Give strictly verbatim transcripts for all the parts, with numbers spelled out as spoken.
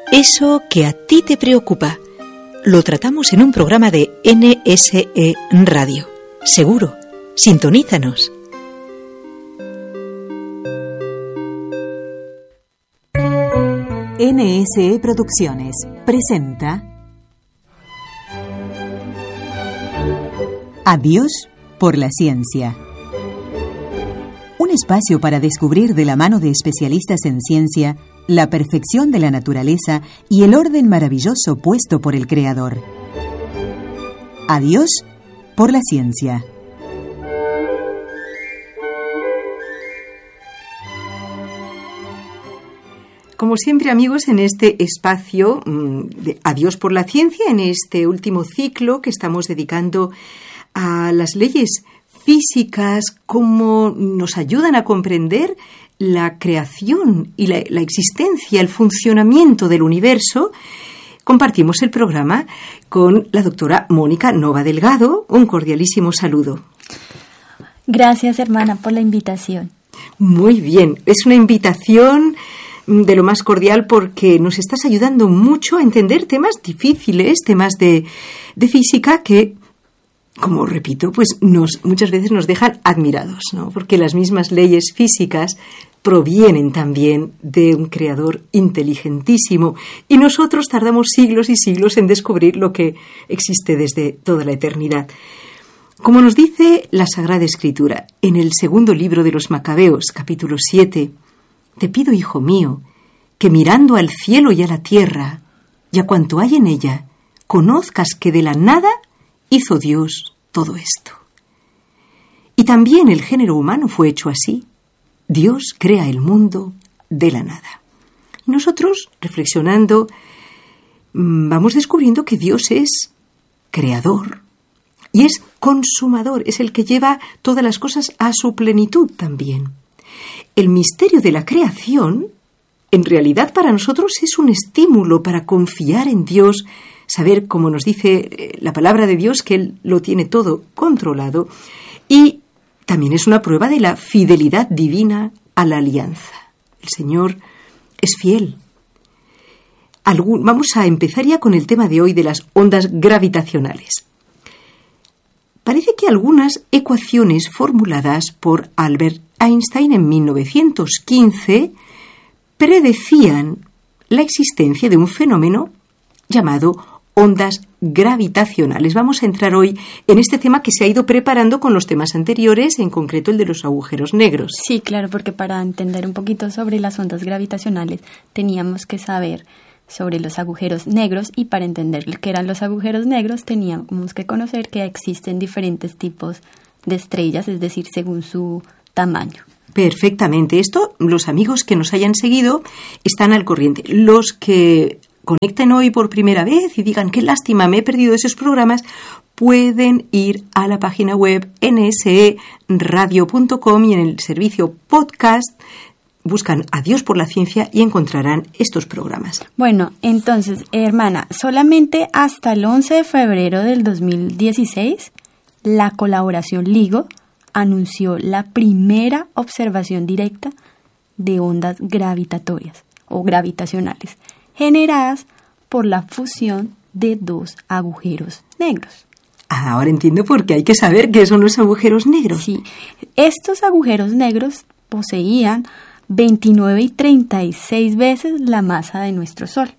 Eso que a ti te preocupa, lo tratamos en un programa de N S E Radio. Seguro, sintonízanos. N S E Producciones presenta Adiós por la ciencia. Un espacio para descubrir de la mano de especialistas en ciencia la perfección de la naturaleza y el orden maravilloso puesto por el Creador. Adiós por la ciencia. Como siempre, amigos, en este espacio de Adiós por la ciencia, en este último ciclo que estamos dedicando a las leyes físicas, cómo nos ayudan a comprender la creación y la, la existencia, el funcionamiento del universo, compartimos el programa con la doctora Mónica Nova Delgado. Un cordialísimo saludo. Gracias, hermana, por la invitación. Muy bien, es una invitación de lo más cordial porque nos estás ayudando mucho a entender temas difíciles, temas de, de física que, como repito, pues nos, muchas veces nos dejan admirados, ¿no? Porque las mismas leyes físicas provienen también de un creador inteligentísimo y nosotros tardamos siglos y siglos en descubrir lo que existe desde toda la eternidad. Como nos dice la Sagrada Escritura en el segundo libro de los Macabeos, capítulo siete, te pido, hijo mío, que mirando al cielo y a la tierra y a cuanto hay en ella, conozcas que de la nada hizo Dios todo esto. Y también el género humano fue hecho así. Dios crea el mundo de la nada. Y nosotros, reflexionando, vamos descubriendo que Dios es creador y es consumador, es el que lleva todas las cosas a su plenitud también. El misterio de la creación, en realidad para nosotros es un estímulo para confiar en Dios, saber, como nos dice la palabra de Dios, que Él lo tiene todo controlado, y también es una prueba de la fidelidad divina a la alianza. El Señor es fiel. Algún, vamos a empezar ya con el tema de hoy de las ondas gravitacionales. Parece que algunas ecuaciones formuladas por Albert Einstein en mil novecientos quince predecían la existencia de un fenómeno llamado ondas gravitacionales. Vamos a entrar hoy en este tema que se ha ido preparando con los temas anteriores, en concreto el de los agujeros negros. Sí, claro, porque para entender un poquito sobre las ondas gravitacionales teníamos que saber sobre los agujeros negros, y para entender qué eran los agujeros negros teníamos que conocer que existen diferentes tipos de estrellas, es decir, según su tamaño. Perfectamente. Esto, los amigos que nos hayan seguido están al corriente. Los que conecten hoy por primera vez y digan qué lástima, me he perdido esos programas, pueden ir a la página web n s e radio punto com y en el servicio podcast buscan Adiós por la ciencia y encontrarán estos programas. Bueno, entonces, hermana, solamente hasta el once de febrero del dos mil dieciséis, la colaboración LIGO anunció la primera observación directa de ondas gravitatorias o gravitacionales generadas por la fusión de dos agujeros negros. Ah, ahora entiendo por qué hay que saber qué son los agujeros negros. Sí, estos agujeros negros poseían veintinueve y treinta y seis veces la masa de nuestro Sol.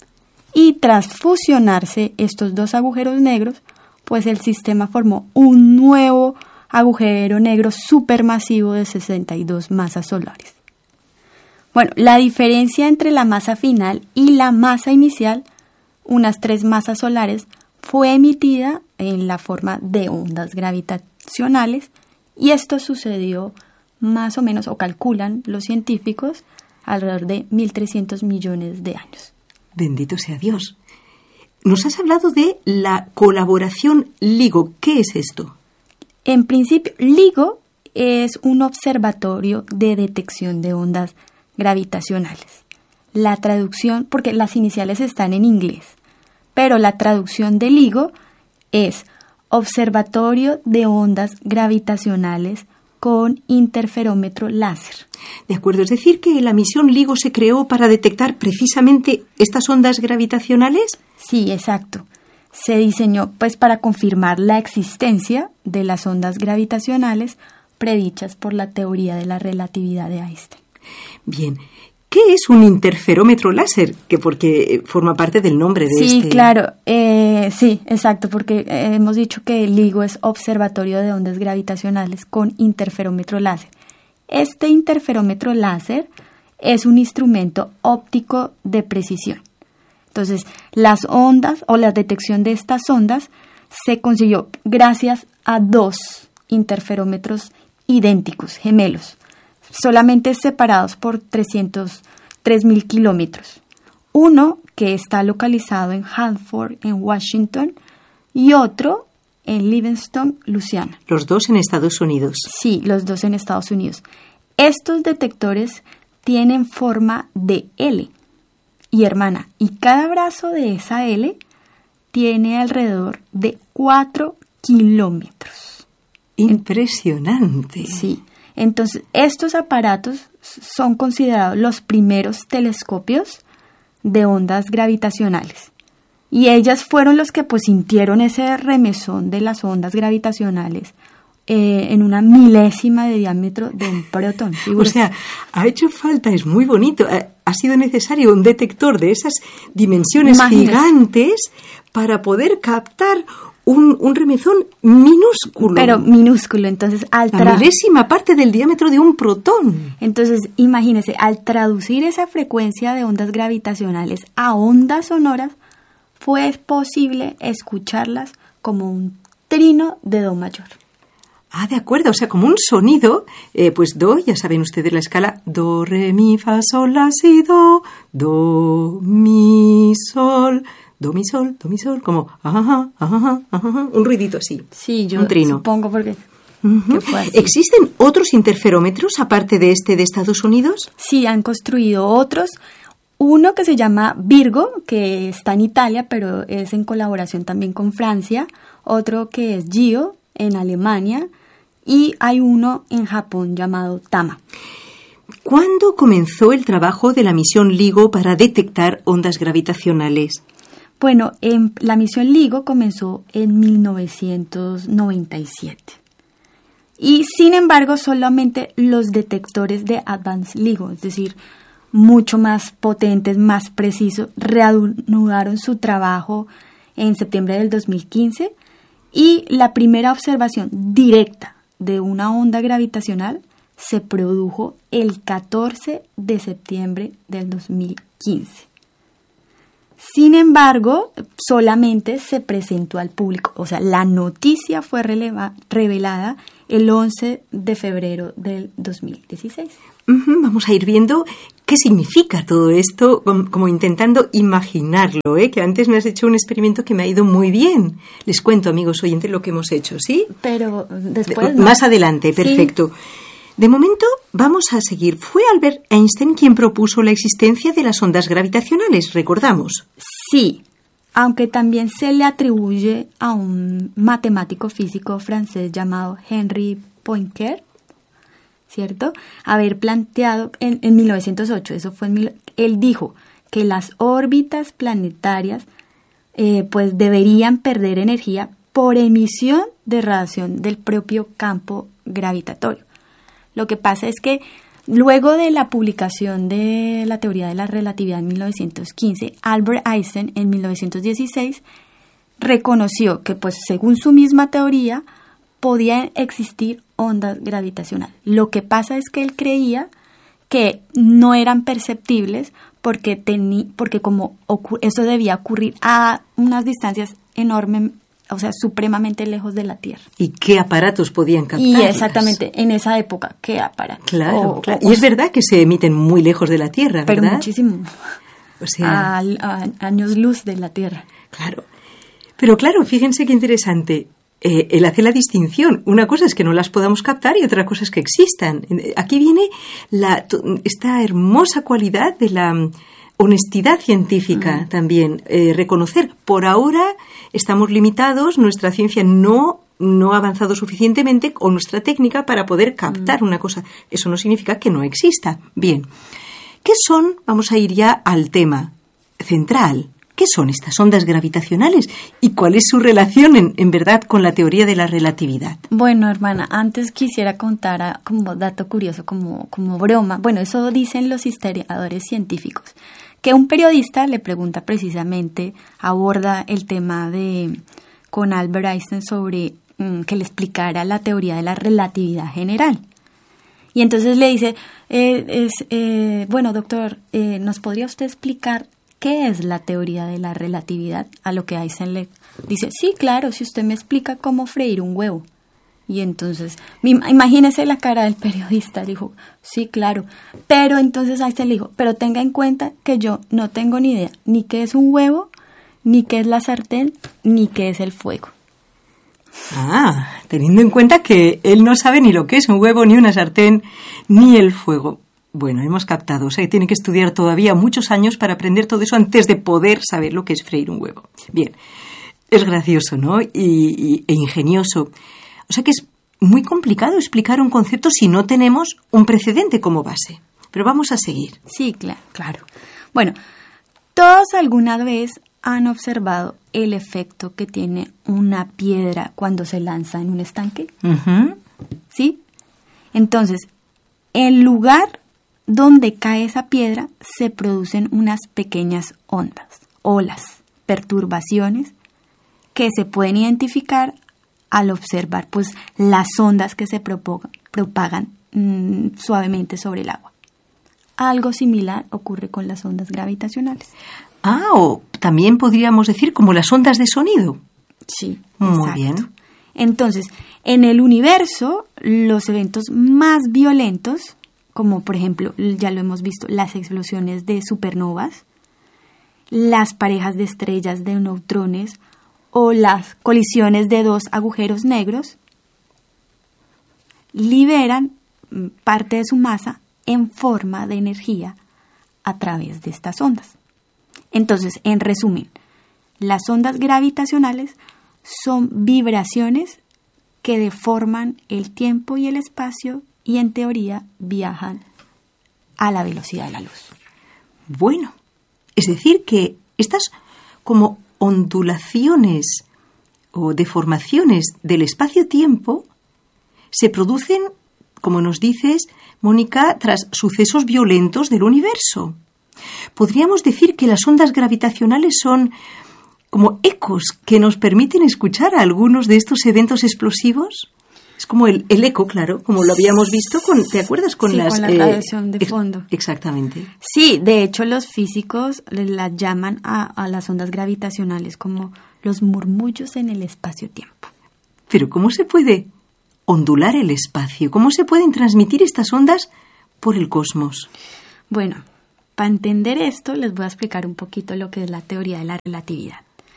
Y tras fusionarse estos dos agujeros negros, pues el sistema formó un nuevo agujero negro supermasivo de sesenta y dos masas solares. Bueno, la diferencia entre la masa final y la masa inicial, unas tres masas solares, fue emitida en la forma de ondas gravitacionales, y esto sucedió más o menos, o calculan los científicos, alrededor de mil trescientos millones de años. Bendito sea Dios. Nos has hablado de la colaboración LIGO. ¿Qué es esto? En principio, LIGO es un observatorio de detección de ondas gravitacionales. La traducción, porque las iniciales están en inglés, pero la traducción de LIGO es Observatorio de Ondas Gravitacionales con interferómetro láser. De acuerdo, es decir que la misión LIGO se creó para detectar precisamente estas ondas gravitacionales. Sí, exacto. Se diseñó pues para confirmar la existencia de las ondas gravitacionales predichas por la teoría de la relatividad de Einstein. Bien, ¿qué es un interferómetro láser? Que porque forma parte del nombre de sí, este... Sí, claro, eh, sí, exacto, porque hemos dicho que el LIGO es Observatorio de Ondas Gravitacionales con interferómetro láser. Este interferómetro láser es un instrumento óptico de precisión. Entonces, las ondas o la detección de estas ondas se consiguió gracias a dos interferómetros idénticos, gemelos, solamente separados por trescientos tres mil kilómetros. Uno que está localizado en Hanford, en Washington, y otro en Livingston, Luisiana. Los dos en Estados Unidos. Sí, los dos en Estados Unidos. Estos detectores tienen forma de L. Y hermana, y cada brazo de esa L tiene alrededor de cuatro kilómetros. Impresionante. Sí. Entonces, estos aparatos son considerados los primeros telescopios de ondas gravitacionales. Y ellas fueron los que pues sintieron ese remesón de las ondas gravitacionales eh, en una milésima de diámetro de un protón. O sea, ha hecho falta, es muy bonito, ha, ha sido necesario un detector de esas dimensiones Imagínese. gigantes para poder captar un, un remesón minúsculo. Pero minúsculo, entonces al tra- La milésima parte del diámetro de un protón. Entonces, imagínese, al traducir esa frecuencia de ondas gravitacionales a ondas sonoras, fue posible escucharlas como un trino de do mayor. Ah, de acuerdo, o sea, como un sonido, eh, pues do, ya saben ustedes la escala, do, re, mi, fa, sol, la, si, do, do, mi, sol, do, mi, sol, do, mi, sol, como, ajá, ajá, ajá, un ruidito así. Sí, yo un trino. supongo porque... Uh-huh. ¿Existen otros interferómetros aparte de este de Estados Unidos? Sí, han construido otros. Uno que se llama Virgo, que está en Italia, pero es en colaboración también con Francia. Otro que es Gio, en Alemania. Y hay uno en Japón llamado Tama. ¿Cuándo comenzó el trabajo de la misión LIGO para detectar ondas gravitacionales? Bueno, en, la misión LIGO comenzó en mil novecientos noventa y siete. Y sin embargo, solamente los detectores de Advanced LIGO, es decir, mucho más potentes, más precisos, reanudaron su trabajo en septiembre del dos mil quince y la primera observación directa de una onda gravitacional se produjo el catorce de septiembre del dos mil quince. Sin embargo, solamente se presentó al público, o sea, la noticia fue releva, revelada el once de febrero del dos mil dieciséis. Uh-huh, vamos a ir viendo qué significa todo esto, como, como intentando imaginarlo, ¿eh? Que antes me has hecho un experimento que me ha ido muy bien. Les cuento, amigos oyentes, lo que hemos hecho, ¿sí? Pero después... Más no. adelante, perfecto. Sí. De momento, vamos a seguir. Fue Albert Einstein quien propuso la existencia de las ondas gravitacionales, recordamos. Sí, aunque también se le atribuye a un matemático físico francés llamado Henri Poincaré, ¿cierto? Haber planteado en, en mil novecientos ocho, eso fue en mil, él dijo que las órbitas planetarias eh, pues deberían perder energía por emisión de radiación del propio campo gravitatorio. Lo que pasa es que luego de la publicación de la teoría de la relatividad en mil novecientos quince, Albert Einstein en mil novecientos dieciséis reconoció que, pues, según su misma teoría, podían existir ondas gravitacionales. Lo que pasa es que él creía que no eran perceptibles porque, tení, porque como ocur- eso debía ocurrir a unas distancias enormes, o sea, supremamente lejos de la Tierra. ¿Y qué aparatos podían captarlas? Y exactamente, en esa época, ¿qué aparatos? Claro, o, claro. O, y es verdad que se emiten muy lejos de la Tierra, ¿verdad? Pero muchísimo. O sea... A, a años luz de la Tierra. Claro. Pero claro, fíjense qué interesante. Eh, él hace la distinción. Una cosa es que no las podamos captar y otra cosa es que existan. Aquí viene la, esta hermosa cualidad de la honestidad científica uh-huh. también. Eh, reconocer, por ahora estamos limitados, nuestra ciencia no no ha avanzado suficientemente con nuestra técnica para poder captar mm. una cosa. Eso no significa que no exista. Bien, ¿qué son? Vamos a ir ya al tema central. ¿Qué son estas ondas gravitacionales y cuál es su relación en, en verdad con la teoría de la relatividad? Bueno, hermana, antes quisiera contar a, como dato curioso, como, como broma. Bueno, eso dicen los historiadores científicos, que un periodista le pregunta precisamente, aborda el tema de con Albert Einstein sobre mmm, que le explicara la teoría de la relatividad general. Y entonces le dice, eh, es, eh, bueno, doctor, eh, ¿nos podría usted explicar qué es la teoría de la relatividad? A lo que Einstein le dice, sí, claro, si usted me explica cómo freír un huevo. Y entonces, imagínese la cara del periodista, dijo, sí, claro. Pero entonces Einstein le dijo, pero tenga en cuenta que yo no tengo ni idea ni qué es un huevo, ni qué es la sartén, ni qué es el fuego. Ah, teniendo en cuenta que él no sabe ni lo que es un huevo, ni una sartén, ni el fuego. Bueno, hemos captado, o sea, que tiene que estudiar todavía muchos años para aprender todo eso antes de poder saber lo que es freír un huevo. Bien, es gracioso, ¿no? Y, y, e ingenioso. O sea que es muy complicado explicar un concepto si no tenemos un precedente como base. Pero vamos a seguir. Sí, claro, claro. Bueno, todos alguna vez han observado el efecto que tiene una piedra cuando se lanza en un estanque. Uh-huh. ¿Sí? Entonces, en lugar donde cae esa piedra, se producen unas pequeñas ondas, olas, perturbaciones, que se pueden identificar al observar pues, las ondas que se propagan, propagan mmm, suavemente sobre el agua. Algo similar ocurre con las ondas gravitacionales. Ah, o también podríamos decir como las ondas de sonido. Sí, muy exacto. bien. Entonces, en el universo, los eventos más violentos, como por ejemplo, ya lo hemos visto, las explosiones de supernovas, las parejas de estrellas de neutrones o las colisiones de dos agujeros negros, liberan parte de su masa en forma de energía a través de estas ondas. Entonces, en resumen, las ondas gravitacionales son vibraciones que deforman el tiempo y el espacio y en teoría viajan a la velocidad de la luz. Bueno, es decir que estas como ondulaciones o deformaciones del espacio-tiempo se producen, como nos dices, Mónica, tras sucesos violentos del universo. Podríamos decir que las ondas gravitacionales son como ecos que nos permiten escuchar a algunos de estos eventos explosivos. Es como el, el eco, claro, como lo habíamos visto con, ¿te acuerdas? Con sí, las, con la radiación eh, de fondo. Ex- exactamente. Sí, de hecho los físicos las llaman a, a las ondas gravitacionales como los murmullos en el espacio-tiempo. Pero ¿cómo se puede ondular el espacio? ¿Cómo se pueden transmitir estas ondas por el cosmos? Bueno, para entender esto les voy a explicar un poquito lo que es la teoría de la relatividad.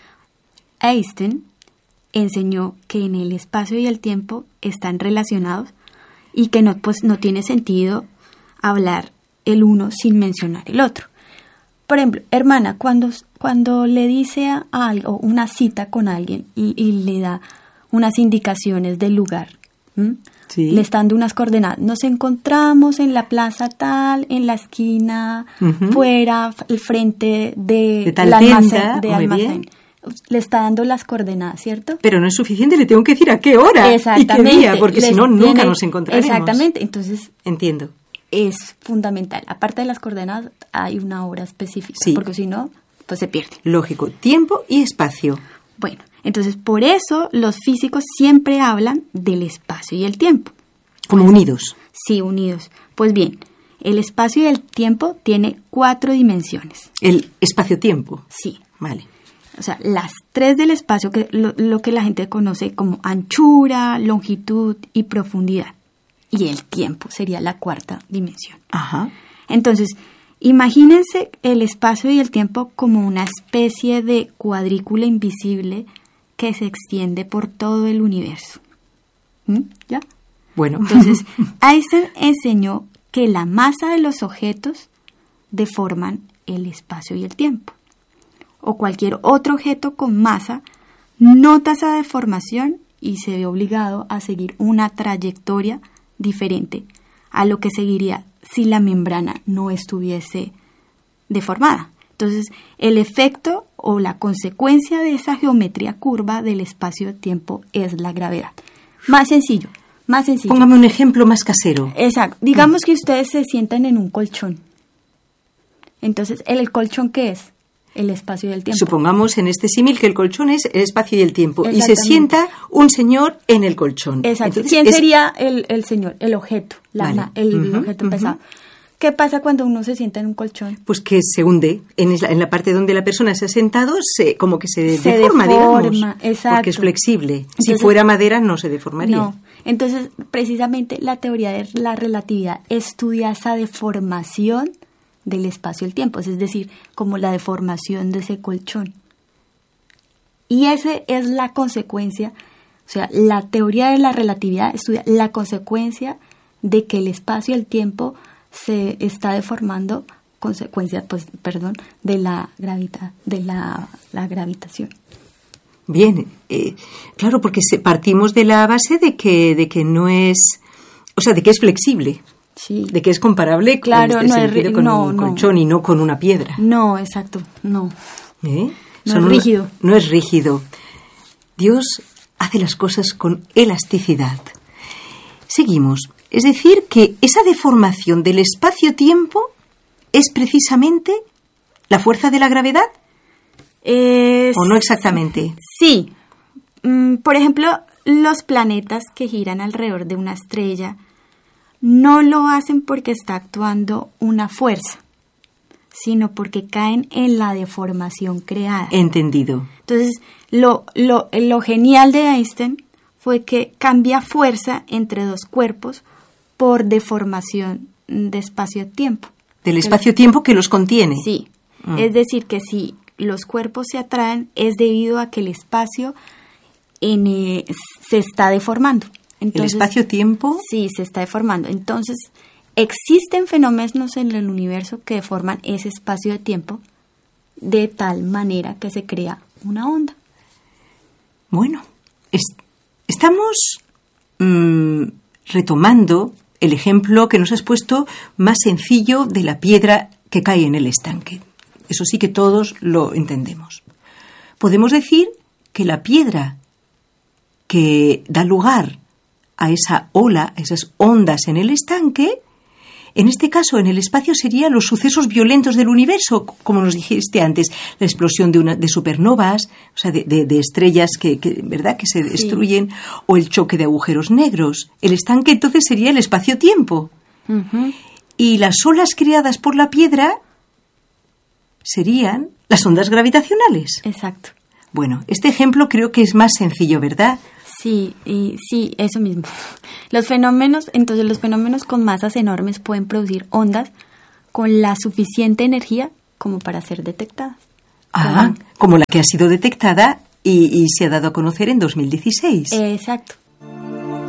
Einstein enseñó que en el espacio y el tiempo están relacionados y que no, pues, no tiene sentido hablar el uno sin mencionar el otro. Por ejemplo, hermana, cuando, cuando le dice a algo, una cita con alguien y, y le da unas indicaciones del lugar, ¿m? Sí. Le está dando unas coordenadas. Nos encontramos en la plaza tal, en la esquina, uh-huh. fuera, el frente de, de tal almacén. Tienda, de almacén. Le está dando las coordenadas, ¿cierto? Pero no es suficiente, le tengo que decir a qué hora y qué día, porque si no, nunca tiene, nos encontraremos. Exactamente, entonces... Entiendo. Es fundamental. Aparte de las coordenadas, hay una hora específica, sí. porque si no, pues se pierde. Lógico, tiempo y espacio. Bueno, entonces por eso los físicos siempre hablan del espacio y el tiempo. Como pues, unidos. Sí, unidos. Pues bien, el espacio y el tiempo tiene cuatro dimensiones. ¿El espacio-tiempo? Sí. Vale. O sea, las tres del espacio, que lo, lo que la gente conoce como anchura, longitud y profundidad. Y el tiempo sería la cuarta dimensión. Ajá. Entonces, imagínense el espacio y el tiempo como una especie de cuadrícula invisible que se extiende por todo el universo. ¿Mm? ¿Ya? Bueno. Entonces, Einstein enseñó que la masa de los objetos deforman el espacio y el tiempo. O cualquier otro objeto con masa nota esa deformación y se ve obligado a seguir una trayectoria diferente a lo que seguiría si la membrana no estuviese deformada. Entonces, el efecto o la consecuencia de esa geometría curva del espacio-tiempo es la gravedad. Más sencillo, más sencillo. Póngame un ejemplo más casero. Exacto. Digamos que ustedes se sientan en un colchón. Entonces, ¿el, el colchón qué es? El espacio y el tiempo. Supongamos en este símil que el colchón es el espacio y el tiempo. Y se sienta un señor en el colchón. Exacto. Entonces, ¿quién es... sería el, el señor? El objeto. La, vale. ma, el uh-huh, objeto uh-huh. pesado. ¿Qué pasa cuando uno se sienta en un colchón? Pues que se hunde. En la, en la parte donde la persona se ha sentado, se, como que se, se deforma, deforma, digamos. Exacto. Porque es flexible. Entonces, si fuera madera, no se deformaría. No. Entonces, precisamente la teoría de la relatividad estudia esa deformación del espacio y el tiempo, es decir, como la deformación de ese colchón. Y esa es la consecuencia, o sea, la teoría de la relatividad estudia la consecuencia de que el espacio y el tiempo se está deformando, consecuencia, pues, perdón, de la gravita, de la, la gravitación. Bien, eh, claro, porque se, partimos de la base de que, de que no es, o sea, de que es flexible. Sí. De que es comparable claro, con, este no sentido, es, con no, un no. colchón y no con una piedra. No, exacto, no. ¿Eh? No Son es rígido. Una, no es rígido. Dios hace las cosas con elasticidad. Seguimos. Es decir, que esa deformación del espacio-tiempo es precisamente la fuerza de la gravedad. Es, ¿O no exactamente? Sí. Mm, por ejemplo, los planetas que giran alrededor de una estrella no lo hacen porque está actuando una fuerza, sino porque caen en la deformación creada. Entendido. Entonces, lo, lo, lo genial de Einstein fue que cambia fuerza entre dos cuerpos por deformación de espacio-tiempo. Del espacio-tiempo que los contiene. Sí. Mm. Es decir, que si los cuerpos se atraen es debido a que el espacio en, eh, se está deformando. Entonces, ¿el espacio-tiempo? Sí, se está deformando. Entonces, existen fenómenos en el universo que deforman ese espacio de tiempo de tal manera que se crea una onda. Bueno, es, estamos mmm, retomando el ejemplo que nos has puesto más sencillo de la piedra que cae en el estanque. Eso sí que todos lo entendemos. Podemos decir que la piedra que da lugar a esa ola, a esas ondas en el estanque, en este caso en el espacio serían los sucesos violentos del universo, como nos dijiste antes, la explosión de, una, de supernovas, o sea, de, de, de estrellas que, que, ¿verdad? que se sí. destruyen, o el choque de agujeros negros. El estanque entonces sería el espacio-tiempo. Uh-huh. Y las olas creadas por la piedra serían las ondas gravitacionales. Exacto. Bueno, este ejemplo creo que es más sencillo, ¿verdad? Sí, y sí, eso mismo. Los fenómenos, entonces los fenómenos con masas enormes pueden producir ondas con la suficiente energía como para ser detectadas. Ah, como, como la que ha sido detectada y, y se ha dado a conocer en dos mil dieciséis. Eh, exacto.